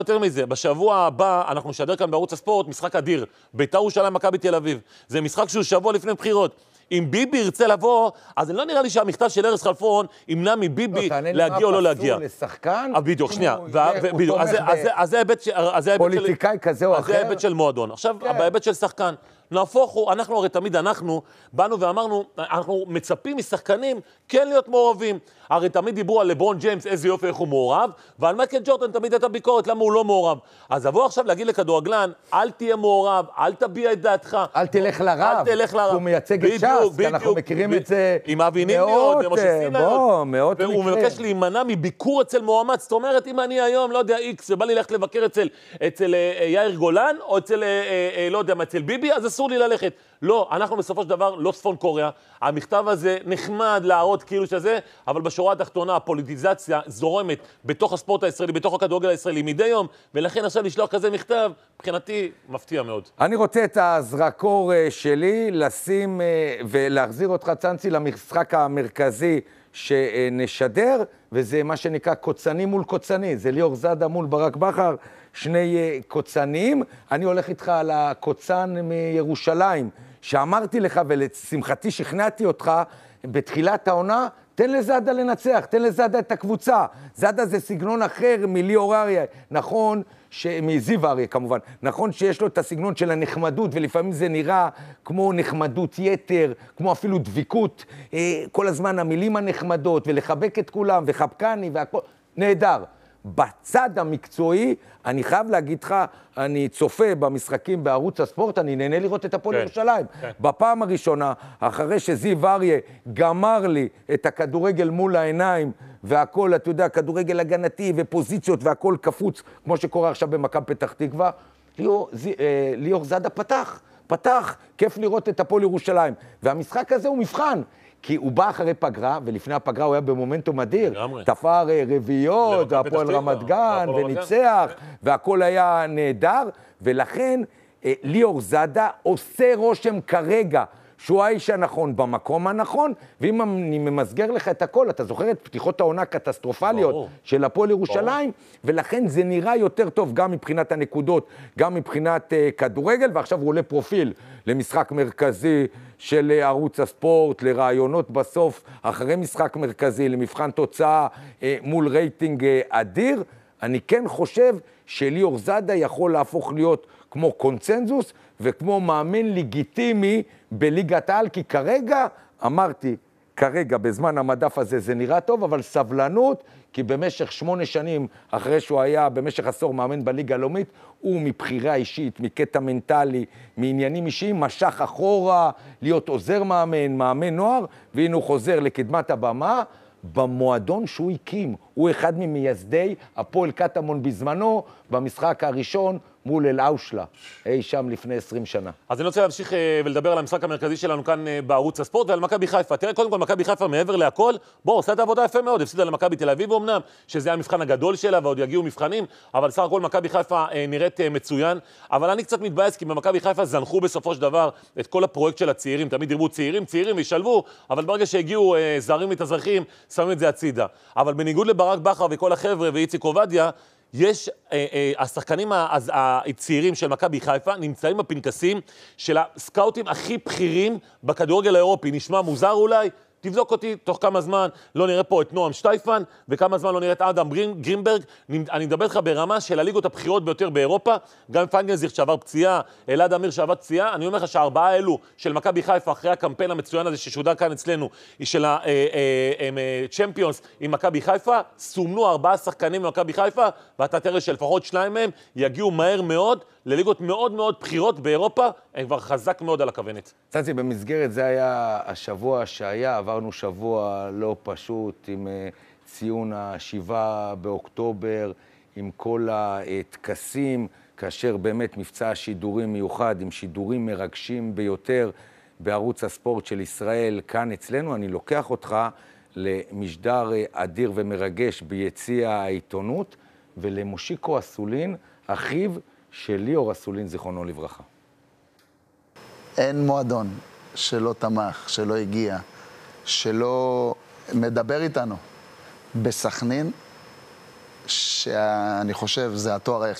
יותר מזה, בשבוע הבא אנחנו נשדר כאן בערוץ הספורט משחק אדיר, בית"ר ירושלים מכבי תל אביב. זה משחק שהוא שבוע לפני בחירות. אם ביבי ירצה לבוא, אז לא נראה לי שהמכתב של ארז חלפון ימנע מביבי להגיע או לא להגיע. פסול לשחקן? בדיוק, שנייה. בדיוק, אז זה ההיבט פוליטיקאי כזה או אחר? זה ההיבט של מועדון. עכשיו, בהיבט של שחקן. נהפוך הוא, אנחנו הרי תמיד באנו ואמרנו, אנחנו מצפים משחקנים כן להיות מעורבים. הרי תמיד דיברו על לברון ג'יימס, איזה יופי איך הוא מעורב, ועל מייקל ג'ורדן תמיד הייתה ביקורת, למה הוא לא מעורב. אז אבוא עכשיו להגיד לכדורגלן, אל תהיה מעורב, אל תביע את דעתך. אל תלך לרב, הוא מייצג את ש"ס, אנחנו מכירים את זה עם אבי נימיות, מאות מקרים. והוא מבקש להימנע מביקור אצל מועמד, זאת אומרת, אם אני היום, לא יודע, איקס, ובא לי ללכת לבקר אצל יאיר גולן, או אצל, לא יודע מה, אצל ביבי, אז אסור לי ללכת. לא, אנחנו בסופו של דבר לא צפון קוריאה. המכתב הזה נחמד להראות כאילו שזה, אבל בשורה התחתונה הפוליטיזציה זורמת בתוך הספורט הישראלי, בתוך הכדורגל הישראלי מדי יום, ולכן עכשיו לשלוח כזה מכתב, מבחינתי מפתיע מאוד. אני רוצה את הזרקור שלי לשים ולהחזיר אותך צאנצי למשחק המרכזי שנשדר, וזה מה שנקרא קוצני מול קוצני, זה ליאור זאדה מול ברק בכר, שני קוצנים. אני הולך איתך על הקוצן מירושלים, שאמרתי לך ולשמחתי שכנעתי אותך בתחילת העונה, תן לזאדה לנצח, תן לזאדה את הקבוצה. זאדה זה סגנון אחר מליאור אריה, נכון, מזיו אריה כמובן, נכון שיש לו את הסגנון של הנחמדות, ולפעמים זה נראה כמו נחמדות יתר, כמו אפילו דביקות, כל הזמן המילים הנחמדות, ולחבק את כולם, וחבקני והכל, נהדר. בצד המקצועי, אני חייב להגיד לך, אני צופה במשחקים בערוץ הספורט, אני נהנה לראות את הפועל ירושלים. בפעם הראשונה, אחרי שזיו אריה גמר לי את הכדורגל מול העיניים, והכל, אתה יודע, כדורגל הגנתי ופוזיציות והכל קפוץ, כמו שקורה עכשיו במכבי פתח תקווה, ליאור זאדה פתח, כיף לראות את הפועל ירושלים. והמשחק הזה הוא מבחן. כי הוא בא אחרי פגרה, ולפני הפגרה הוא היה במומנטום אדיר, תפר רביעיות, והפועל רמת גן, וניצח, והכל היה נהדר, ולכן ליאור זאדה עושה רושם כרגע, שהוא האיש הנכון במקום הנכון, ואם אני ממסגר לך את הכל, אתה זוכר את פתיחות העונה הקטסטרופליות של הפועל ירושלים, ולכן זה נראה יותר טוב גם מבחינת הנקודות, גם מבחינת כדורגל, ועכשיו הוא עולה פרופיל למשחק מרכזי של ערוץ הספורט, לרעיונות בסוף, אחרי משחק מרכזי, למבחן תוצאה מול רייטינג אדיר. אני כן חושב שליאור זאדה יכול להפוך להיות כמו קונצנזוס, וכמו מאמן לגיטימי בליגת העל, כי כרגע, אמרתי, כרגע בזמן המדף הזה זה נראה טוב, אבל סבלנות, כי במשך 8 שנים, אחרי שהוא היה במשך עשור מאמן בליגה הלאומית, הוא מבחירה אישית, מקטע מנטלי, מעניינים אישיים, משך אחורה, להיות עוזר מאמן, מאמן נוער, והנה הוא חוזר לקדמת הבמה, במועדון שהוא הקים. הוא אחד ממייסדי הפועל קטמון בזמנו, במשחק הראשון מול אל-אושלה, אי שם לפני 20 שנה. אז אני רוצה להמשיך ולדבר על המשחק המרכזי שלנו כאן בערוץ הספורט ועל מכבי חיפה. תראה, קודם כל, מכבי חיפה מעבר להכל, עושה את העבודה יפה מאוד, הפסידה למכבי תל אביב אמנם, שזה המבחן הגדול שלה ועוד יגיעו מבחנים, אבל סך הכל מכבי חיפה נראית מצוין, אבל אני קצת מתבאס, כי במכבי חיפה זנחו בסופו של דבר את כל הפרויקט של הצעירים, תמיד דיברו צעירים וישלבו, אבל ברגע שהגיעו זרים מתאזרחים, שמים את זה הצידה. אבל בניגוד לברק בכר וכל החבר'ה ואיציק עובדיה, יש, השחקנים הצעירים של מכבי חיפה נמצאים בפנקסים של הסקאוטים הכי בכירים בכדורגל האירופי. נשמע מוזר אולי? תבדוק אותי, תוך כמה זמן לא נראה פה את נועם שטייפן, וכמה זמן לא נראה את אדם גרינברג. אני מדבר לך ברמה של הליגות הבכירות ביותר באירופה, גם פנגלזיך שעבר פציעה, אלעד אמיר שעבר פציעה. אני אומר לך שהארבעה האלו של מכבי חיפה, אחרי הקמפיין המצוין הזה ששודר כאן אצלנו, של הצ'מפיונס עם מכבי חיפה, סומנו 4 שחקנים ממכבי חיפה, ואתה תראה שלפחות 2 מהם יגיעו מהר מאוד לליגות מאוד מאוד בכירות באירופה, הם כבר חזק מאוד על הכוונת. צאצי, במסגרת זה היה השבוע שהיה, עברנו שבוע לא פשוט עם ציון ה7 באוקטובר, עם כל הטקסים, כאשר באמת מבצע שידורים מיוחד, עם שידורים מרגשים ביותר בערוץ הספורט של ישראל, כאן אצלנו. אני לוקח אותך למשדר אדיר ומרגש ביציע העיתונות, ולמושיקו אסולין, אחיו של ליאור אסולין, זיכרונו לברכה. אין מועדון שלא תמך, שלא הגיע, שלא מדבר איתנו בסכנין, שאני חושב זה התואר היחיד